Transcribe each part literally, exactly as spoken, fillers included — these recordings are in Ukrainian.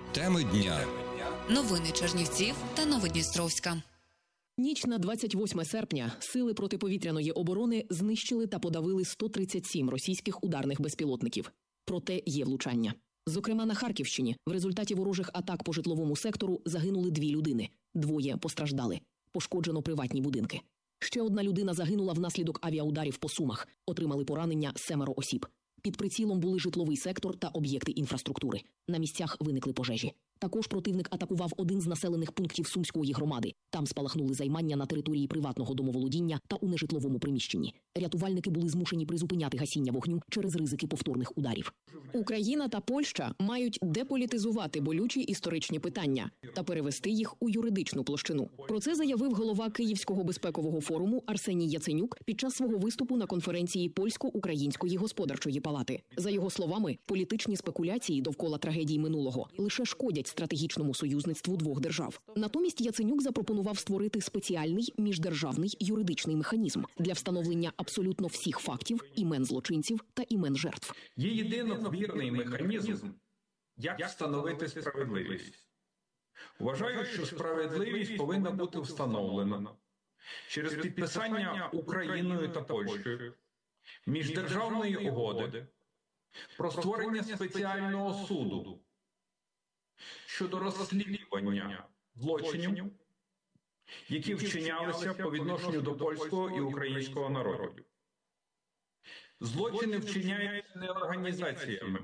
Теми дня. Новини Чернівців та Новодністровська. Ніч на двадцять восьме серпня сили протиповітряної оборони знищили та подавили сто тридцять сім російських ударних безпілотників. Проте є влучання. Зокрема, на Харківщині в результаті ворожих атак по житловому сектору загинули дві людини. Двоє постраждали. Пошкоджено приватні будинки. Ще одна людина загинула внаслідок авіаударів по Сумах. Отримали поранення семеро осіб. Під прицілом були житловий сектор та об'єкти інфраструктури. На місцях виникли пожежі. Також противник атакував один з населених пунктів Сумської громади. Там спалахнули займання на території приватного домоволодіння та у нежитловому приміщенні. Рятувальники були змушені призупиняти гасіння вогню через ризики повторних ударів. Україна та Польща мають деполітизувати болючі історичні питання та перевести їх у юридичну площину. Про це заявив голова Київського безпекового форуму Арсеній Яценюк під час свого виступу на конференції Польсько-Української господарчої палати. За його словами, політичні спекуляції довкола трагедій минулого лише шкодять стратегічному союзництву двох держав. Натомість Яценюк запропонував створити спеціальний міждержавний юридичний механізм для встановлення абсолютно всіх фактів, імен злочинців та імен жертв. Є єдиновмірний механізм, як встановити справедливість. Вважаю, що справедливість повинна бути встановлена через підписання Україною та Польщею міждержавної угоди про створення спеціального суду щодо розслідування злочинів, які вчинялися по відношенню до польського і українського народів. Злочини вчиняються не організаціями.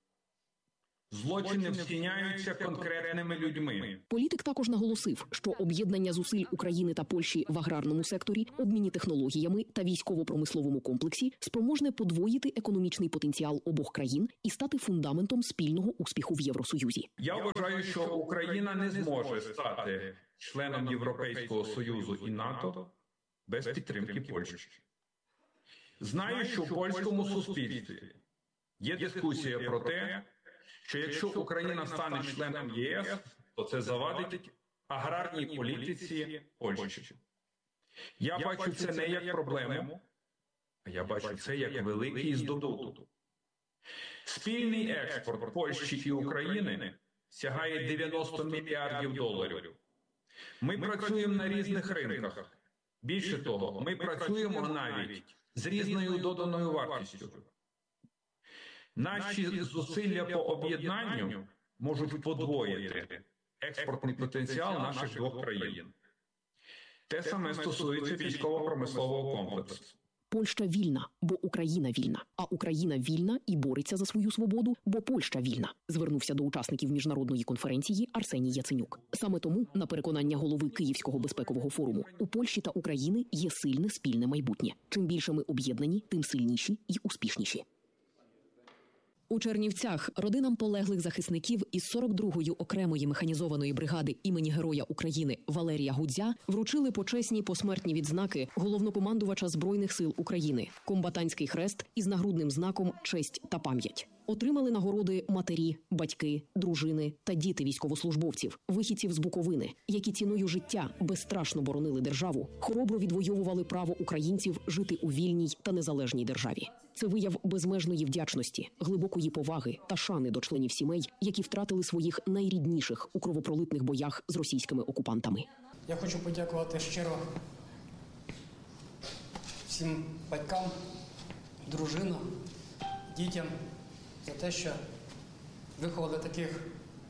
Злочини вчиняються конкретними людьми. Політик також наголосив, що об'єднання зусиль України та Польщі в аграрному секторі, обміні технологіями та військово-промисловому комплексі спроможне подвоїти економічний потенціал обох країн і стати фундаментом спільного успіху в Євросоюзі. Я вважаю, що Україна не зможе стати членом Європейського Союзу і НАТО без підтримки Польщі. Знаю, що в польському суспільстві є дискусія про те, що якщо Україна стане членом ЄС, то це завадить аграрній політиці Польщі. Я бачу це не як проблему, а я бачу це як великий здобуток. Спільний експорт Польщі і України сягає дев'яносто мільярдів доларів. Ми працюємо на різних ринках. Більше того, ми працюємо навіть з різною доданою вартістю. Наші зусилля по об'єднанню можуть подвоїти експортний потенціал наших двох країн. Те саме стосується військово-промислового комплексу. Польща вільна, бо Україна вільна. А Україна вільна і бореться за свою свободу, бо Польща вільна, звернувся до учасників міжнародної конференції Арсеній Яценюк. Саме тому, на переконання голови Київського безпекового форуму, у Польщі та України є сильне спільне майбутнє. Чим більше ми об'єднані, тим сильніші і успішніші. У Чернівцях родинам полеглих захисників із сорок другої окремої механізованої бригади імені Героя України Валерія Гудзя вручили почесні посмертні відзнаки головнокомандувача Збройних сил України, комбатантський хрест із нагрудним знаком «Честь та пам'ять». Отримали нагороди матері, батьки, дружини та діти військовослужбовців, вихідців з Буковини, які ціною життя безстрашно боронили державу, хоробро відвоювали право українців жити у вільній та незалежній державі. Це вияв безмежної вдячності, глибокої поваги та шани до членів сімей, які втратили своїх найрідніших у кровопролитних боях з російськими окупантами. Я хочу подякувати щиро всім батькам, дружинам, дітям за те, що виховали таких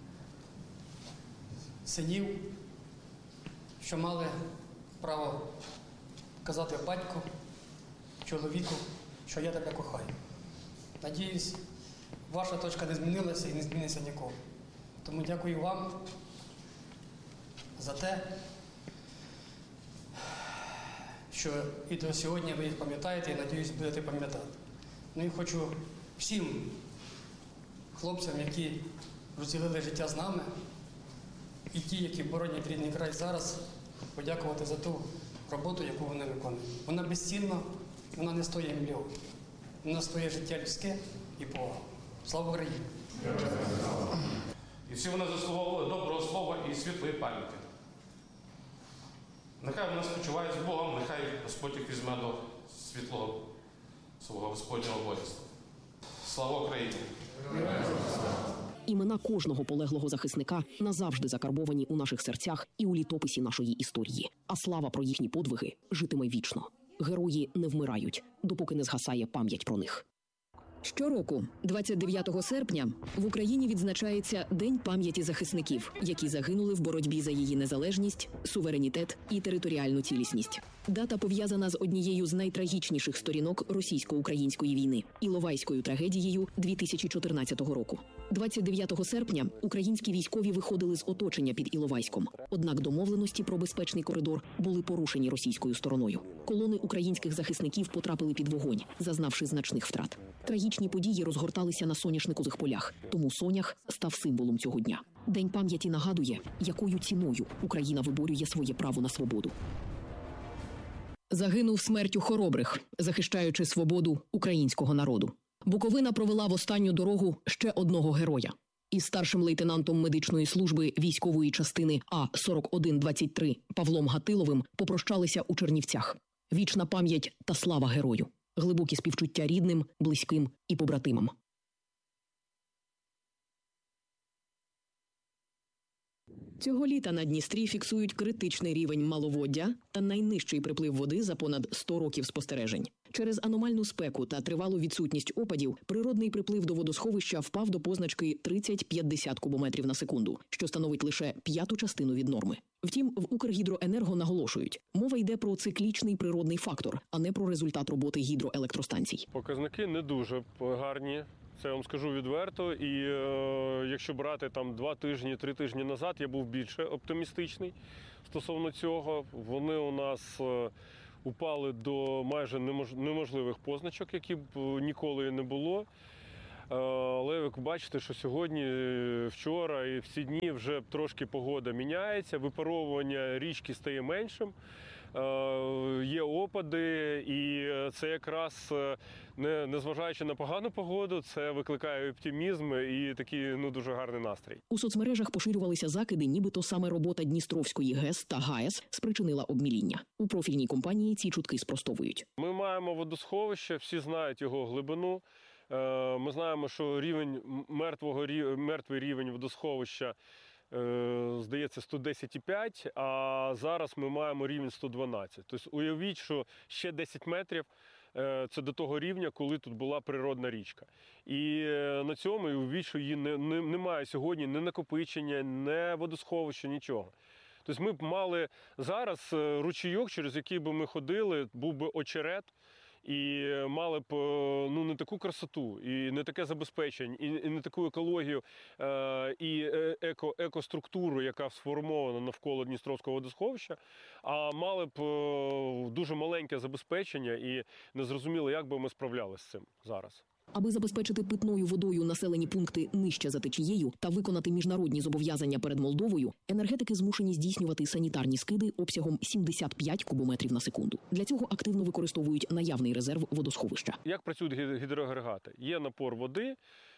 синів, що мали право казати батьку, чоловіку, що я тебе кохаю. Надіюсь, ваша точка не змінилася і не зміниться ніколи. Тому дякую вам за те, що і до сьогодні ви їх пам'ятаєте і, надіюсь, будете пам'ятати. Ну і хочу всім хлопцям, які розділили життя з нами, і ті, які боронять рідний край зараз, подякувати за ту роботу, яку вони виконують. Вона безцінна, вона не стоїть мільйон. Вона стоїть життя людське і повага. Слава Україні! І всі вони заслуговували доброго слова і світлої пам'яті. Нехай вони спочивають з Богом, нехай Господь їх візьме до світлого свого Господнього воїнства. Слава Україні! Імена кожного полеглого захисника назавжди закарбовані у наших серцях і у літописі нашої історії. А слава про їхні подвиги житиме вічно. Герої не вмирають, допоки не згасає пам'ять про них. Щороку, двадцять дев'ятого серпня, в Україні відзначається День пам'яті захисників, які загинули в боротьбі за її незалежність, суверенітет і територіальну цілісність. Дата пов'язана з однією з найтрагічніших сторінок російсько-української війни – Іловайською трагедією дві тисячі чотирнадцятого року. двадцять дев'ятого серпня українські військові виходили з оточення під Іловайськом. Однак домовленості про безпечний коридор були порушені російською стороною. Колони українських захисників потрапили під вогонь, зазнавши значних втрат. Трагічні події розгорталися на соняшникових полях, тому сонях став символом цього дня. День пам'яті нагадує, якою ціною Україна виборює своє право на свободу. Загинув смертю хоробрих, захищаючи свободу українського народу. Буковина провела в останню дорогу ще одного героя. Із старшим лейтенантом медичної служби військової частини А сорок один двадцять три Павлом Гатиловим попрощалися у Чернівцях. Вічна пам'ять та слава герою. Глибокі співчуття рідним, близьким і побратимам. Цього літа на Дністрі фіксують критичний рівень маловоддя та найнижчий приплив води за понад сто років спостережень. Через аномальну спеку та тривалу відсутність опадів природний приплив до водосховища впав до позначки тридцять-п'ятдесят кубометрів на секунду, що становить лише п'яту частину від норми. Втім, в Укргідроенерго наголошують, мова йде про циклічний природний фактор, а не про результат роботи гідроелектростанцій. Показники не дуже гарні. Це я вам скажу відверто, і е, якщо брати там два тижні, три тижні назад, я був більше оптимістичний стосовно цього. Вони у нас е, упали до майже немож, неможливих позначок, які б ніколи не було. Е, але ви бачите, що сьогодні, вчора і всі дні вже трошки погода міняється, випаровування річки стає меншим. Є опади, і це якраз, не, незважаючи на погану погоду, це викликає оптимізм і такий ну, дуже гарний настрій. У соцмережах поширювалися закиди, нібито саме робота Дністровської ГЕС та ГАЕС спричинила обміління. У профільній компанії ці чутки спростовують. Ми маємо водосховище, всі знають його глибину. Ми знаємо, що рівень мертвого, мертвий рівень водосховища здається, сто десять цілих п'ять десятих, а зараз ми маємо рівень сто дванадцять. Тобто уявіть, що ще десять метрів – це до того рівня, коли тут була природна річка. І на цьому уявіть, що її не, не, немає сьогодні ні накопичення, ні водосховища, нічого. Тобто ми б мали зараз ручійок, через який би ми ходили, був би очерет, і мали б ну, не таку красоту, і не таке забезпечення, і, і не таку екологію, е, і еко, екоструктуру, яка сформована навколо Дністровського водосховища, а мали б е, дуже маленьке забезпечення і незрозуміло, як би ми справлялися з цим зараз. Аби забезпечити питною водою населені пункти нижче за течією та виконати міжнародні зобов'язання перед Молдовою, енергетики змушені здійснювати санітарні скиди обсягом сімдесят п'ять кубометрів на секунду. Для цього активно використовують наявний резерв водосховища. Як працюють гідроагрегати? Є напор води,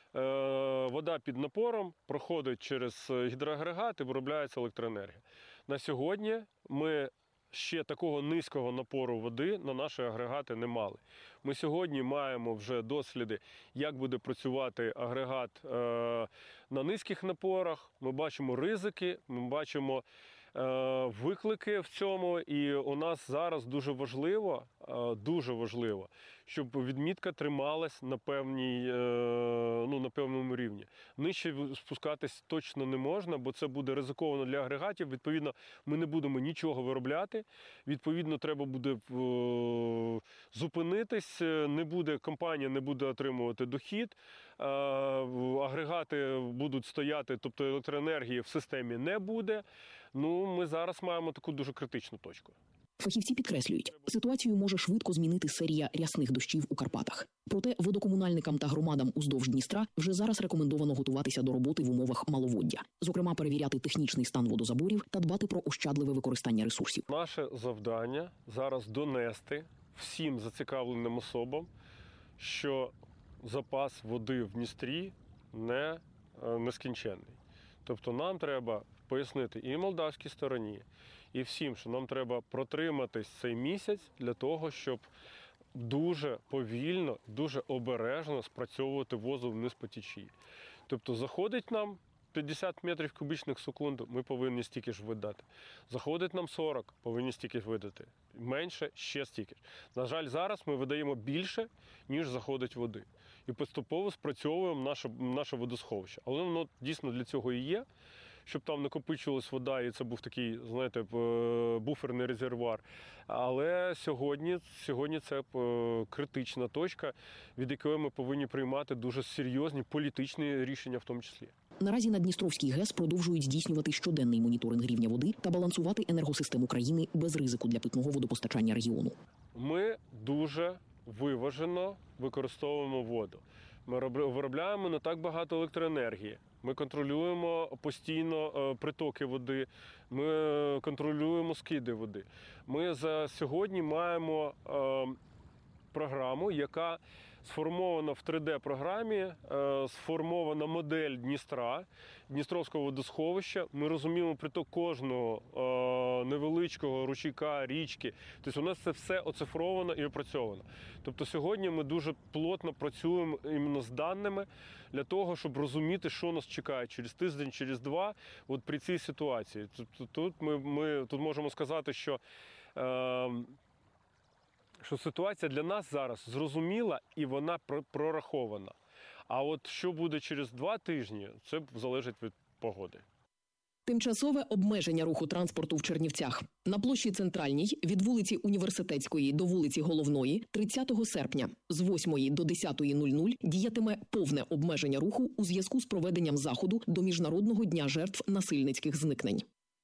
вода під напором проходить через гідроагрегат і виробляється електроенергія. На сьогодні ми ще такого низького напору води на наші агрегати не мали. Ми сьогодні маємо вже досліди, як буде працювати агрегат е, на низьких напорах. Ми бачимо ризики, ми бачимо е, виклики в цьому. І у нас зараз дуже важливо, е, дуже важливо, щоб відмітка трималась на певній, е, ну, на певному рівні. Нижче спускатись точно не можна, бо це буде ризиковано для агрегатів. Відповідно, ми не будемо нічого виробляти. Відповідно, треба буде е, зупинитись, не буде, компанія не буде отримувати дохід, е, агрегати будуть стояти, тобто електроенергії в системі не буде. Ну, ми зараз маємо таку дуже критичну точку. Фахівці підкреслюють, ситуацію може швидко змінити серія рясних дощів у Карпатах. Проте водокомунальникам та громадам уздовж Дністра вже зараз рекомендовано готуватися до роботи в умовах маловоддя. Зокрема, перевіряти технічний стан водозаборів та дбати про ощадливе використання ресурсів. Наше завдання зараз донести всім зацікавленим особам, що запас води в Дністрі не нескінченний. Тобто нам треба пояснити і молдавській стороні, і всім, що нам треба протриматись цей місяць для того, щоб дуже повільно, дуже обережно спрацьовувати воду вниз по течії. Тобто заходить нам п'ятдесят метрів кубічних в секунду, ми повинні стільки ж видати. Заходить нам сорок, повинні стільки ж видати. Менше, ще стільки ж. На жаль, зараз ми видаємо більше, ніж заходить води. І поступово спрацьовуємо наше, наше водосховище. Але воно дійсно для цього і є, щоб там накопичувалась вода, і це був такий, знаєте, буферний резервуар. Але сьогодні, сьогодні це критична точка, від якої ми повинні приймати дуже серйозні політичні рішення в тому числі. Наразі на Дністровській ГЕС продовжують здійснювати щоденний моніторинг рівня води та балансувати енергосистему країни без ризику для питного водопостачання регіону. Ми дуже виважено використовуємо воду. Ми виробляємо не так багато електроенергії. Ми контролюємо постійно притоки води, ми контролюємо скиди води. Ми за сьогодні маємо програму, яка сформована в три де-програмі, сформована модель Дністра, Дністровського водосховища. Ми розуміємо приток кожного невеличкого ручейка, річки. Тобто у нас це все оцифровано і опрацьовано. Тобто сьогодні ми дуже плотно працюємо іменно з даними для того, щоб розуміти, що нас чекає через тиждень, через два, от при цій ситуації. Тут, тут ми, ми тут можемо сказати, що е, що ситуація для нас зараз зрозуміла і вона прорахована. А от що буде через два тижні, це залежить від погоди. Тимчасове обмеження руху транспорту в Чернівцях. На площі Центральній від вулиці Університетської до вулиці Головної тридцятого серпня з восьмої до десятої нуль нуль діятиме повне обмеження руху у зв'язку з проведенням заходу до Міжнародного дня жертв насильницьких зникнень.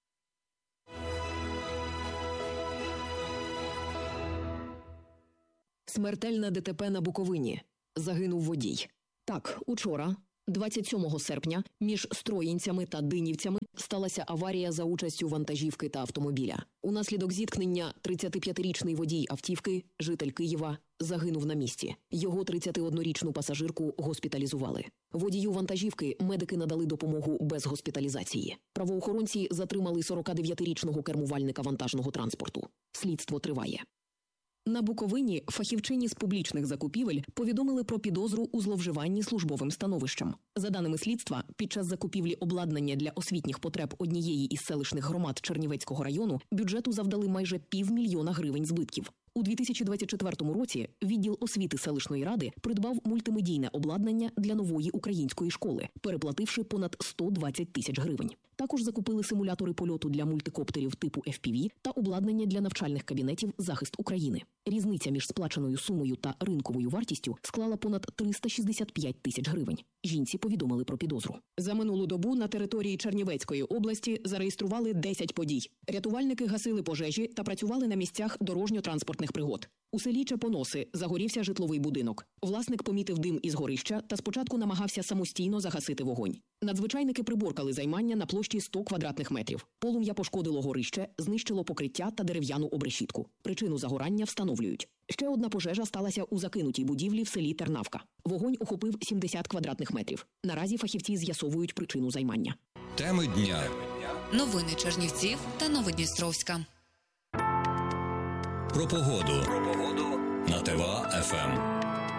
Смертельне ДТП на Буковині. Загинув водій. Так, учора, двадцять сьомого серпня, між Строїнцями та Динівцями сталася аварія за участю вантажівки та автомобіля. Унаслідок зіткнення тридцятип'ятирічний водій автівки, житель Києва, загинув на місці. Його тридцятиоднорічну пасажирку госпіталізували. Водію вантажівки медики надали допомогу без госпіталізації. Правоохоронці затримали сорокадев'ятирічного кермувальника вантажного транспорту. Слідство триває. На Буковині фахівчині з публічних закупівель повідомили про підозру у зловживанні службовим становищем. За даними слідства, під час закупівлі обладнання для освітніх потреб однієї із селищних громад Чернівецького району бюджету завдали майже півмільйона гривень збитків. У дві тисячі двадцять четвертому році відділ освіти селищної ради придбав мультимедійне обладнання для нової української школи, переплативши понад сто двадцять тисяч гривень. Також закупили симулятори польоту для мультикоптерів типу еф пі ві та обладнання для навчальних кабінетів «Захист України». Різниця між сплаченою сумою та ринковою вартістю склала понад триста шістдесят п'ять тисяч гривень. Жінці повідомили про підозру. За минулу добу на території Чернівецької області зареєстрували десять подій. Рятувальники гасили пожежі та працювали на місцях дорожньо-транспортних пригод. У селі Чепоноси загорівся житловий будинок. Власник помітив дим із горища та спочатку намагався самостійно загасити вогонь. Надзвичайники приборкали займання на площі сто квадратних метрів. Полум'я пошкодило горище, знищило покриття та дерев'яну обрешітку. Причину загорання встановлюють. Ще одна пожежа сталася у закинутій будівлі в селі Тернавка. Вогонь охопив сімдесят квадратних метрів. Наразі фахівці з'ясовують причину займання. Теми дня. Новини Чернівців та Новодністровська. Про погоду. Про погоду на ТВА-ФМ.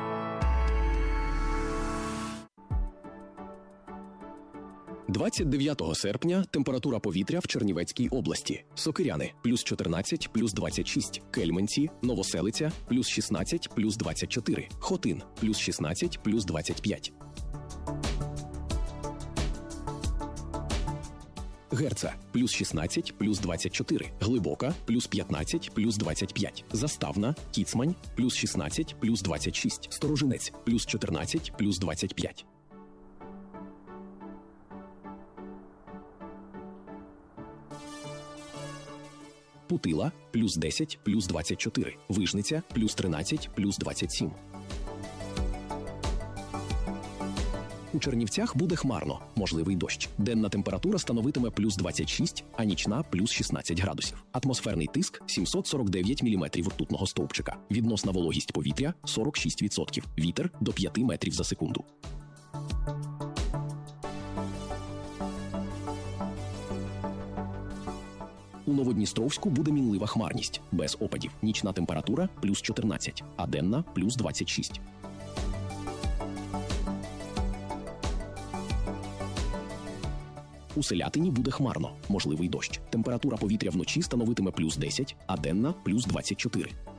двадцять дев'ятого серпня температура повітря в Чернівецькій області. Сокиряни – плюс чотирнадцять, плюс двадцять шість. Кельменці, Новоселиця – плюс шістнадцять, плюс двадцять чотири. Хотин – плюс шістнадцять, плюс двадцять п'ять. Герца – плюс шістнадцять, плюс двадцять чотири. Глибока – плюс п'ятнадцять, плюс двадцять п'ять. Заставна, Кіцмань – плюс шістнадцять, плюс двадцять шість. Сторожинець – плюс чотирнадцять, плюс двадцять п'ять. Путила – плюс десять, плюс двадцять чотири. Вишниця – плюс тринадцять, плюс двадцять сім. У Чернівцях буде хмарно, можливий дощ. Денна температура становитиме плюс двадцять шість, а нічна – плюс шістнадцять градусів. Атмосферний тиск – сімсот сорок дев'ять міліметрів ртутного стовпчика. Відносна вологість повітря – сорок шість відсотків. Вітер – до п'ять метрів за секунду. У Новодністровську буде мінлива хмарність, без опадів. Нічна температура – плюс чотирнадцять, а денна – плюс двадцять шість. У Селятині буде хмарно, можливий дощ. Температура повітря вночі становитиме плюс десять, а денна – плюс двадцять чотири.